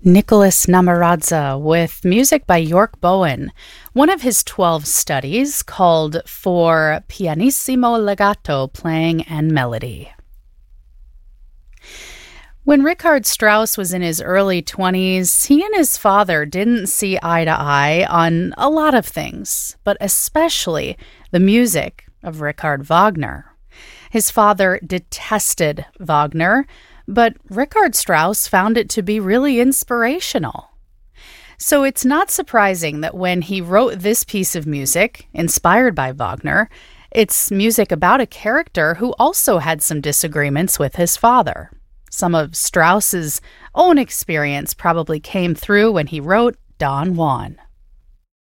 Nicholas Namaradza with music by York Bowen, one of his 12 studies called For Pianissimo Legato Playing and Melody. When Richard Strauss was in his early 20s, he and his father didn't see eye to eye on a lot of things, but especially the music of Richard Wagner. His father detested Wagner, but Richard Strauss found it to be really inspirational. So it's not surprising that when he wrote this piece of music, inspired by Wagner, it's music about a character who also had some disagreements with his father. Some of Strauss's own experience probably came through when he wrote Don Juan.